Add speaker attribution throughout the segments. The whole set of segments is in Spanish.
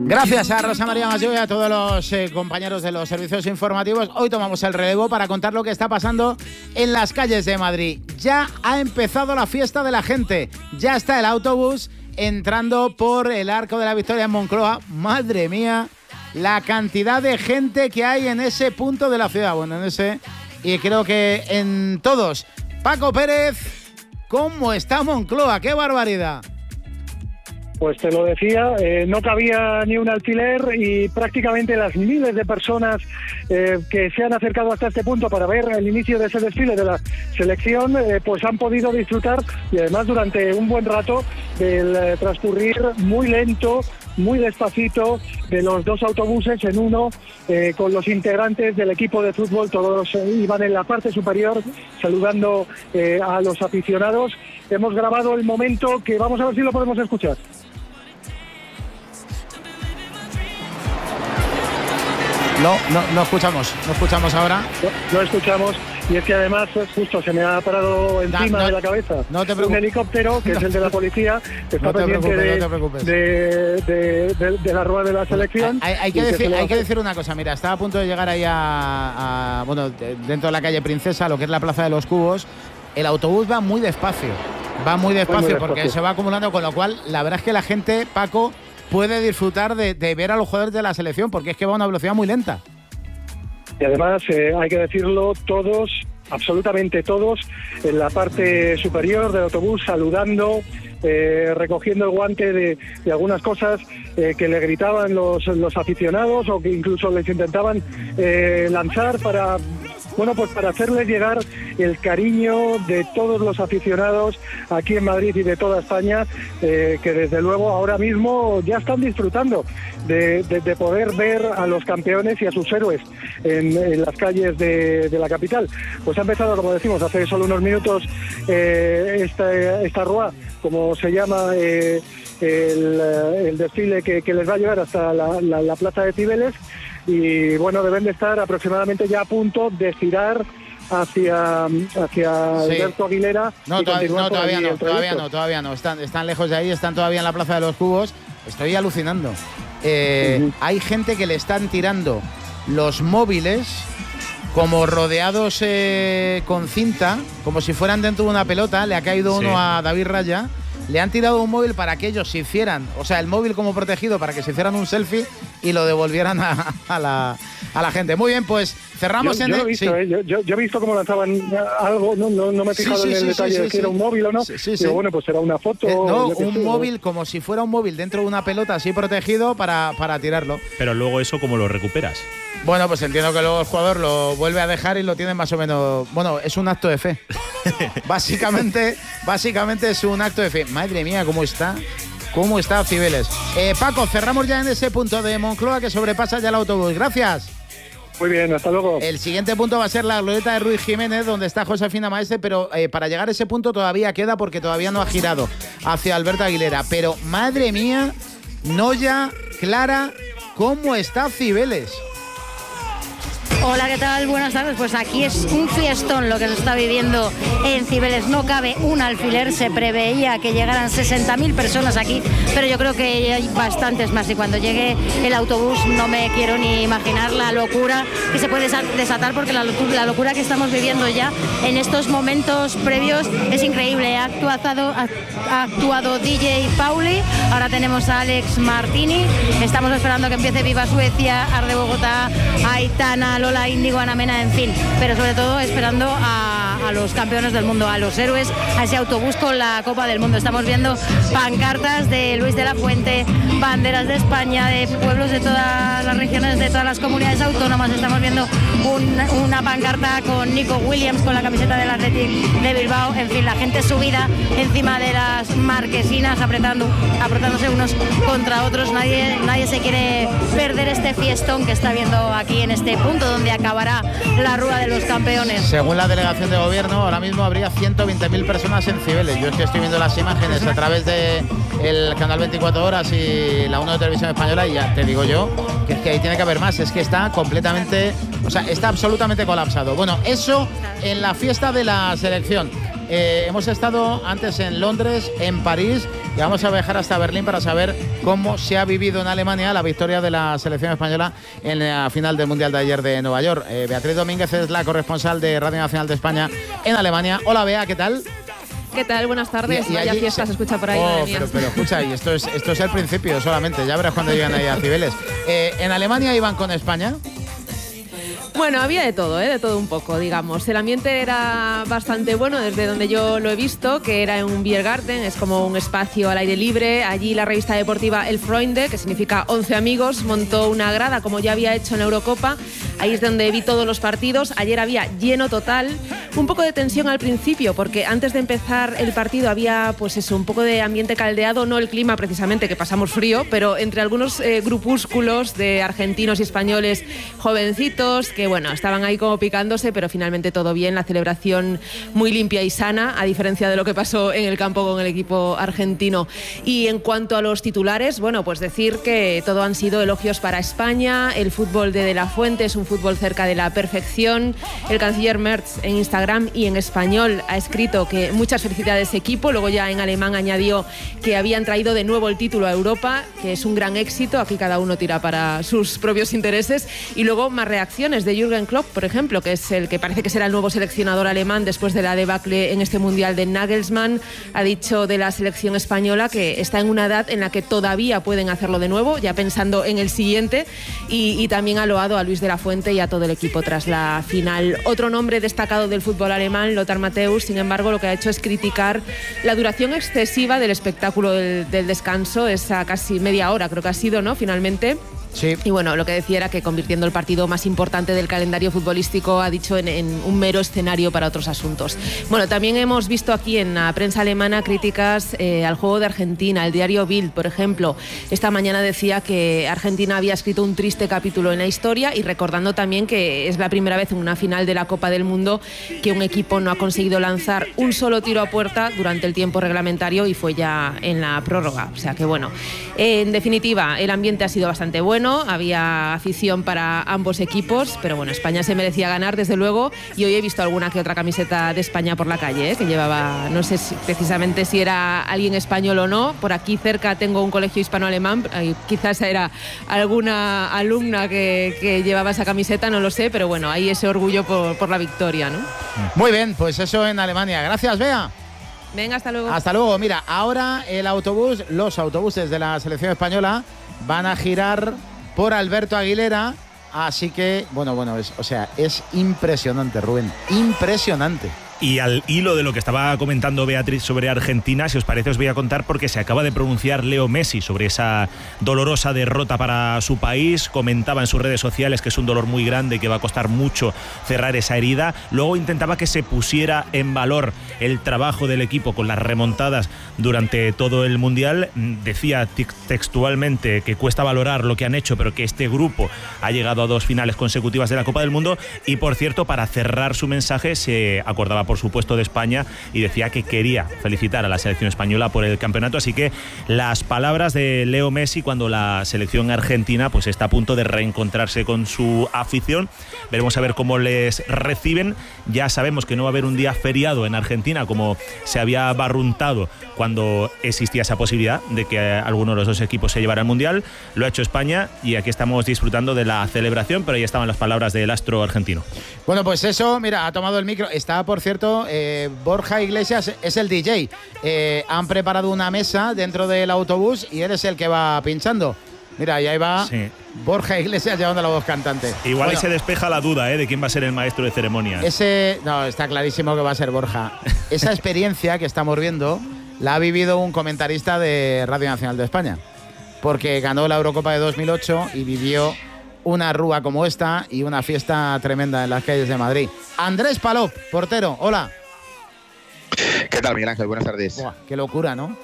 Speaker 1: Gracias a Rosa María Massieu y a todos los compañeros de los servicios informativos. Hoy tomamos el relevo para contar lo que está pasando en las calles de Madrid. Ya ha empezado la fiesta de la gente. Ya está el autobús entrando por el Arco de la Victoria en Moncloa. Madre mía, la cantidad de gente que hay en ese punto de la ciudad. Bueno, en ese y creo que en todos. Paco Pérez, ¿cómo está Moncloa? ¡Qué barbaridad!
Speaker 2: Pues te lo decía, no cabía ni un alfiler y prácticamente las miles de personas que se han acercado hasta este punto para ver el inicio de ese desfile de la selección, pues han podido disfrutar y además durante un buen rato del transcurrir muy lento, muy despacito de los dos autobuses en uno, con los integrantes del equipo de fútbol. Todos iban en la parte superior saludando a los aficionados. Hemos grabado el momento que vamos a ver si lo podemos escuchar.
Speaker 1: No escuchamos ahora.
Speaker 2: No escuchamos, y es que además justo se me ha parado encima de la cabeza un helicóptero, que es el de la policía, que está pendiente de la rueda de la selección.
Speaker 1: Hay que decir una cosa, mira, estaba a punto de llegar ahí bueno, dentro de la calle Princesa, lo que es la Plaza de los Cubos. El autobús va muy despacio porque se va acumulando, con lo cual la verdad es que la gente, Paco, puede disfrutar de ver a los jugadores de la selección, porque es que va a una velocidad muy lenta.
Speaker 2: Y además, hay que decirlo, todos, absolutamente todos, en la parte superior del autobús, saludando, recogiendo el guante de algunas cosas que le gritaban los aficionados, o que incluso les intentaban lanzar para hacerles llegar el cariño de todos los aficionados aquí en Madrid y de toda España, que desde luego ahora mismo ya están disfrutando de poder ver a los campeones y a sus héroes en las calles de la capital. Pues ha empezado, como decimos, hace solo unos minutos esta rúa, como se llama el desfile que les va a llevar hasta la Plaza de Cibeles. Y bueno, deben de estar aproximadamente ya a punto de girar hacia Alberto Aguilera.
Speaker 1: Todavía no. Están lejos de ahí, están todavía en la Plaza de los Cubos. Estoy alucinando. Hay gente que le están tirando los móviles como rodeados con cinta, como si fueran dentro de una pelota. Le ha caído uno a David Raya. Le han tirado un móvil para que ellos se hicieran, o sea, el móvil como protegido para que se hicieran un selfie y lo devolvieran a la gente. Muy bien, pues cerramos
Speaker 2: yo he visto cómo lanzaban algo, no me he fijado en el detalle de si era un móvil o no. Pero bueno, pues era una foto.
Speaker 1: Un móvil como si fuera un móvil dentro de una pelota así protegido para tirarlo.
Speaker 3: Pero luego eso, ¿cómo lo recuperas?
Speaker 1: Bueno, pues entiendo que luego el jugador lo vuelve a dejar y lo tiene más o menos… Bueno, es un acto de fe. Básicamente es un acto de fe. Madre mía, ¿cómo está Cibeles? Paco, cerramos ya en ese punto de Moncloa que sobrepasa ya el autobús. Gracias.
Speaker 2: Muy bien, hasta luego.
Speaker 1: El siguiente punto va a ser la glorieta de Ruiz Jiménez, donde está Josefina Maese, pero para llegar a ese punto todavía queda, porque todavía no ha girado hacia Alberto Aguilera. Pero, madre mía, Noya, Clara, ¿cómo está Cibeles?
Speaker 4: Hola, ¿qué tal? Buenas tardes. Pues aquí es un fiestón lo que se está viviendo en Cibeles. No cabe un alfiler. Se preveía que llegaran 60.000 personas aquí, pero yo creo que hay bastantes más. Y cuando llegue el autobús no me quiero ni imaginar la locura que se puede desatar, porque la locura que estamos viviendo ya en estos momentos previos es increíble. Ha actuado DJ Pauli, ahora tenemos a Alex Martini. Estamos esperando que empiece Viva Suecia, Arde Bogotá, Aitana, Lola Índigo, Ana Mena, en fin, pero sobre todo esperando a los campeones del mundo, a los héroes, a ese autobús con la Copa del Mundo. Estamos viendo pancartas de Luis de la Fuente, banderas de España, de pueblos de todas las regiones, de todas las comunidades autónomas. Estamos viendo una pancarta con Nico Williams con la camiseta del Athletic de Bilbao. En fin, la gente subida encima de las marquesinas, apretándose unos contra otros. Nadie se quiere perder este fiestón que está viendo aquí en este punto donde acabará la Rueda de los Campeones.
Speaker 1: Según la delegación de gobierno, ahora mismo habría 120.000 personas en Cibeles. Yo es que estoy viendo las imágenes a través del canal 24 horas y la 1 de Televisión Española, y ya te digo yo que es que ahí tiene que haber más. Es que está completamente, está absolutamente colapsado. Bueno, eso en la fiesta de la selección. Hemos estado antes en Londres, en París y vamos a viajar hasta Berlín para saber cómo se ha vivido en Alemania la victoria de la selección española en la final del Mundial de ayer de Nueva York. Beatriz Domínguez es la corresponsal de Radio Nacional de España en Alemania. Hola, Bea, ¿qué tal?
Speaker 5: ¿Qué tal? Buenas tardes. Vaya fiesta se escucha por ahí.
Speaker 1: Pero escucha, y esto es el principio solamente. Ya verás cuando llegan ahí a Cibeles. ¿En Alemania iban con España?
Speaker 5: Bueno, había de todo un poco, digamos. El ambiente era bastante bueno desde donde yo lo he visto, que era en un Biergarten, es como un espacio al aire libre. Allí la revista deportiva El Freunde, que significa 11 amigos, montó una grada como ya había hecho en la Eurocopa. Ahí es donde vi todos los partidos. Ayer había lleno total, un poco de tensión al principio, porque antes de empezar el partido había pues eso, un poco de ambiente caldeado, no el clima precisamente, que pasamos frío, pero entre algunos grupúsculos de argentinos y españoles jovencitos que bueno, estaban ahí como picándose, pero finalmente todo bien, la celebración muy limpia y sana, a diferencia de lo que pasó en el campo con el equipo argentino. Y en cuanto a los titulares, bueno, pues decir que todo han sido elogios para España. El fútbol de la Fuente es un fútbol cerca de la perfección. El canciller Merz en Instagram y en español ha escrito que muchas felicidades equipo, luego ya en alemán añadió que habían traído de nuevo el título a Europa, que es un gran éxito, aquí cada uno tira para sus propios intereses. Y luego más reacciones de Jürgen Klopp, por ejemplo, que es el que parece que será el nuevo seleccionador alemán después de la debacle en este Mundial de Nagelsmann. Ha dicho de la selección española que está en una edad en la que todavía pueden hacerlo de nuevo, ya pensando en el siguiente, y también ha loado a Luis de la Fuente y a todo el equipo tras la final. Otro nombre destacado del fútbol alemán, Lothar Matthäus, sin embargo, lo que ha hecho es criticar la duración excesiva del espectáculo del descanso, esa casi media hora creo que ha sido, ¿no? Finalmente.
Speaker 1: Sí.
Speaker 5: Y bueno, lo que decía era que convirtiendo el partido más importante del calendario futbolístico, ha dicho, en un mero escenario para otros asuntos. Bueno, también hemos visto aquí en la prensa alemana críticas al juego de Argentina. El diario Bild, por ejemplo, esta mañana decía que Argentina había escrito un triste capítulo en la historia, y recordando también que es la primera vez en una final de la Copa del Mundo que un equipo no ha conseguido lanzar un solo tiro a puerta durante el tiempo reglamentario, y fue ya en la prórroga. O sea que bueno, en definitiva, el ambiente ha sido bastante bueno. Había afición para ambos equipos, pero bueno, España se merecía ganar desde luego, y hoy he visto alguna que otra camiseta de España por la calle, que llevaba, no sé precisamente si era alguien español o no. Por aquí cerca tengo un colegio hispano-alemán, quizás era alguna alumna que llevaba esa camiseta, no lo sé, pero bueno, hay ese orgullo por la victoria, ¿no?
Speaker 1: Muy bien, pues eso en Alemania. Gracias, Bea.
Speaker 5: Venga, hasta luego.
Speaker 1: Hasta luego. Mira, ahora los autobuses de la selección española van a girar por Alberto Aguilera, así que, bueno, es impresionante, Rubén, impresionante.
Speaker 3: Y al hilo de lo que estaba comentando Beatriz sobre Argentina, si os parece os voy a contar, porque se acaba de pronunciar Leo Messi sobre esa dolorosa derrota para su país. Comentaba en sus redes sociales que es un dolor muy grande y que va a costar mucho cerrar esa herida. Luego intentaba que se pusiera en valor el trabajo del equipo con las remontadas durante todo el Mundial. Decía textualmente que cuesta valorar lo que han hecho, pero que este grupo ha llegado a 2 finales consecutivas de la Copa del Mundo. Y por cierto, para cerrar su mensaje, se acordaba por supuesto de España y decía que quería felicitar a la selección española por el campeonato. Así que las palabras de Leo Messi cuando la selección argentina pues está a punto de reencontrarse con su afición. Veremos a ver cómo les reciben. Ya sabemos que no va a haber un día feriado en Argentina como se había barruntado cuando existía esa posibilidad de que alguno de los dos equipos se llevara al Mundial. Lo ha hecho España y aquí estamos disfrutando de la celebración, pero ahí estaban las palabras del astro argentino.
Speaker 1: Bueno, pues eso, mira, ha tomado el micro. Está, por cierto, Borja Iglesias es el DJ. Han preparado una mesa dentro del autobús y él es el que va pinchando. Mira, y ahí va, sí, Borja Iglesias llevando la voz cantante.
Speaker 3: Igual ahí se despeja la duda de quién va a ser el maestro de ceremonias.
Speaker 1: No, está clarísimo que va a ser Borja. Esa experiencia que estamos viendo la ha vivido un comentarista de Radio Nacional de España, porque ganó la Eurocopa de 2008 y vivió una rúa como esta y una fiesta tremenda en las calles de Madrid. Andrés Palop, portero, hola.
Speaker 6: ¿Qué tal, Miguel Ángel? Buenas tardes.
Speaker 1: Buah, qué locura, ¿no?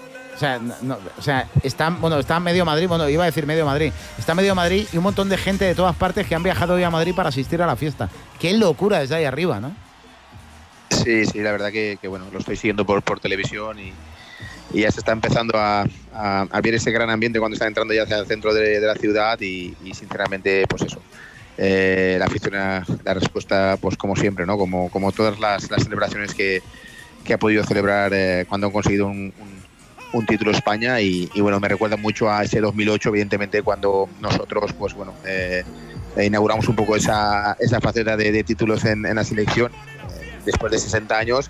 Speaker 1: Está medio Madrid, iba a decir medio Madrid. Está medio Madrid y un montón de gente de todas partes que han viajado hoy a Madrid para asistir a la fiesta. Qué locura desde ahí arriba, ¿no?
Speaker 6: Sí, la verdad que bueno, lo estoy siguiendo por televisión y ya se está empezando a ver ese gran ambiente cuando está entrando ya hacia el centro de la ciudad y sinceramente, pues eso. La afición, la respuesta, pues como siempre, ¿no? Como todas las celebraciones que ha podido celebrar cuando han conseguido un título España y bueno, me recuerda mucho a ese 2008, evidentemente, cuando nosotros pues bueno inauguramos un poco esa faceta de títulos en la selección después de 60 años